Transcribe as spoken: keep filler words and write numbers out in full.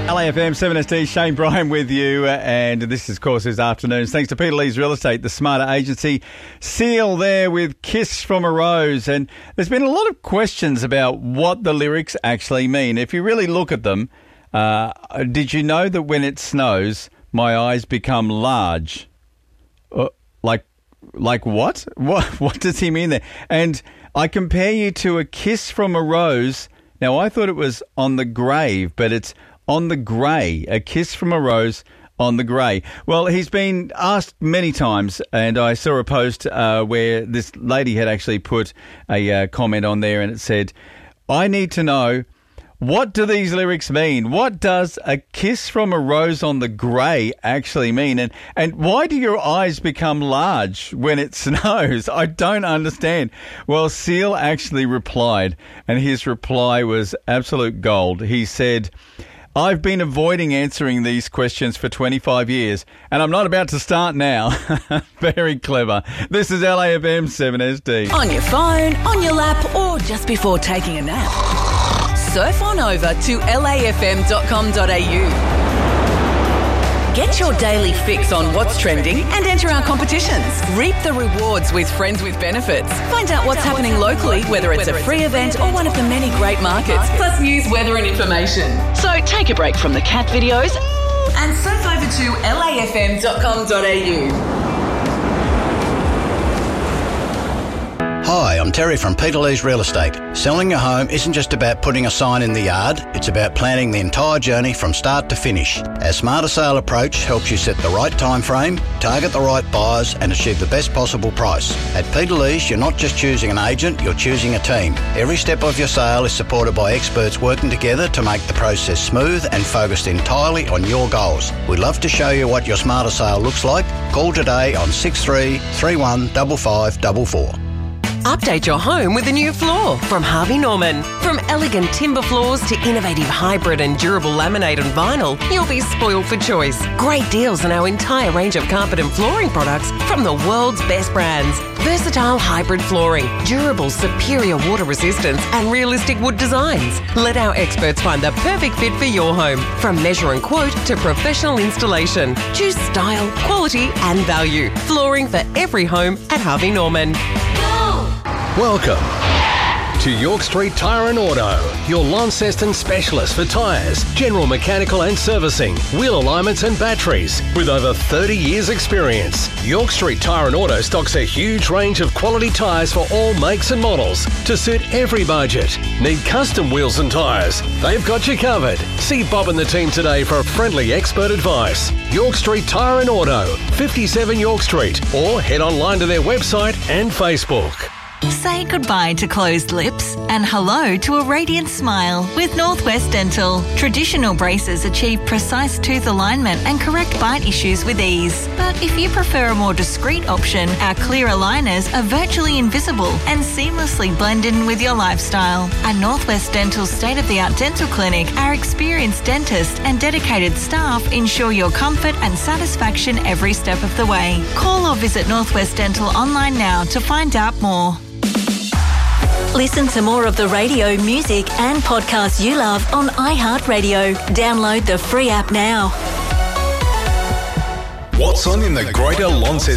L A F M seven S D, Shane Bryan with you, and this is, of course, is Afternoons. Thanks to Peter Lee's Real Estate, the smarter agency. Seal there with Kiss from a Rose. And there's been a lot of questions about what the lyrics actually mean. If you really look at them, uh, did you know that when it snows, my eyes become large? Uh, like, like what? What? What does he mean there? And I compare you to a kiss from a rose. Now, I thought it was on the grave, but it's on the grey, a kiss from a rose on the grey. Well, he's been asked many times, and I saw a post uh, where this lady had actually put a uh, comment on there, and it said, I need to know, what do these lyrics mean? What does a kiss from a rose on the grey actually mean? And and why do your eyes become large when it snows? I don't understand. Well, Seal actually replied, and his reply was absolute gold. He said, I've been avoiding answering these questions for twenty-five years, and I'm not about to start now. Very clever. This is L A F M seven S D. On your phone, on your lap, or just before taking a nap. Surf on over to L A F M dot com dot A U. Get your daily fix on what's trending and enter our competitions. Reap the rewards with Friends with Benefits. Find out what's happening locally, whether it's a free event or one of the many great markets, plus news, weather and information. So take a break from the cat videos and surf over to L A F M dot com dot A U. Hi, I'm Terry from Peter Lee's Real Estate. Selling your home isn't just about putting a sign in the yard, it's about planning the entire journey from start to finish. Our Smarter Sale approach helps you set the right time frame, target the right buyers and achieve the best possible price. At Peter Lee's, you're not just choosing an agent, you're choosing a team. Every step of your sale is supported by experts working together to make the process smooth and focused entirely on your goals. We'd love to show you what your Smarter Sale looks like. Call today on six three three one five five four four. Update your home with a new floor from Harvey Norman. From elegant timber floors to innovative hybrid and durable laminate and vinyl, you'll be spoiled for choice. Great deals on our entire range of carpet and flooring products from the world's best brands. Versatile hybrid flooring, durable superior water resistance and realistic wood designs. Let our experts find the perfect fit for your home. From measure and quote to professional installation. Choose style, quality and value. Flooring for every home at Harvey Norman. Welcome to York Street Tyre and Auto, your Launceston specialist for tyres, general mechanical and servicing, wheel alignments and batteries. With over thirty years experience, York Street Tyre and Auto stocks a huge range of quality tyres for all makes and models to suit every budget. Need custom wheels and tyres? They've got you covered. See Bob and the team today for friendly expert advice. York Street Tyre and Auto, fifty-seven York Street, or head online to their website and Facebook. Say goodbye to closed lips and hello to a radiant smile with Northwest Dental. Traditional braces achieve precise tooth alignment and correct bite issues with ease. But if you prefer a more discreet option, our clear aligners are virtually invisible and seamlessly blend in with your lifestyle. At Northwest Dental's state-of-the-art dental clinic, our experienced dentists and dedicated staff ensure your comfort and satisfaction every step of the way. Call or visit Northwest Dental online now to find out more. Listen to more of the radio, music and podcasts you love on iHeartRadio. Download the free app now. What's on in the Greater Launceston